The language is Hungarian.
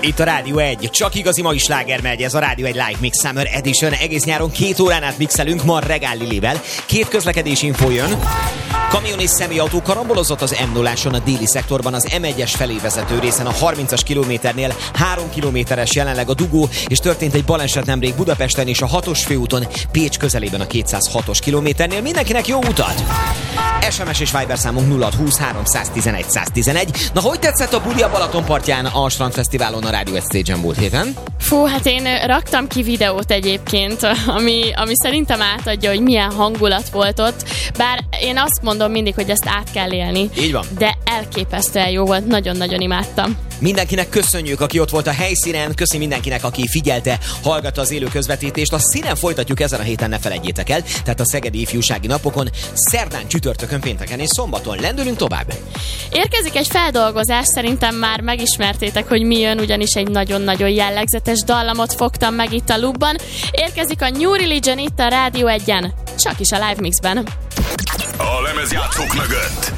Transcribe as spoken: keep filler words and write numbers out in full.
Itt a Rádió egy, csak igazi mai sláger megy, ez a Rádió egy Live Mix Summer Edition. Egész nyáron két órán át mixelünk, ma Regál Lilivel. Két közlekedési infó jön. Kamion és személyautó karambolozott az em nulláson a déli szektorban, az em egyes felé vezető részen a harmincas kilométernél három kilométeres jelenleg a dugó, és történt egy baleset nemrég Budapesten és a hatos főúton Pécs közelében a kétszázhatos kilométernél. Mindenkinek jó utat! es em es és Viber számunk nulla húsz háromszáztizenegy száztizenegy. Na, hogy tetszett a buli a Balatonpartján a Strandfesztiválon a Rádió egy Stage-en múlt héten? Fú, hát én raktam ki videót egyébként, ami, ami szerintem átadja, hogy milyen hangulat volt ott. Bár én azt mondom mindig, hogy ezt át kell élni. Így van. De elképesztően jó volt, nagyon-nagyon imádtam. Mindenkinek köszönjük, aki ott volt a helyszínen, köszi mindenkinek, aki figyelte, hallgatta az élő közvetítést. A színen folytatjuk ezen a héten, ne felejtjétek el, tehát a Szegedi Ifjúsági Napokon, szerdán, csütörtökön, pénteken és szombaton. Lendülünk tovább. Érkezik egy feldolgozás, szerintem már megismertétek, hogy mi jön, ugyanis egy nagyon-nagyon jellegzetes dallamot fogtam meg itt a Loopban. Érkezik a New Religion itt a Rádió egyen, csak is a Live Mixben. A lemezjátszók mögött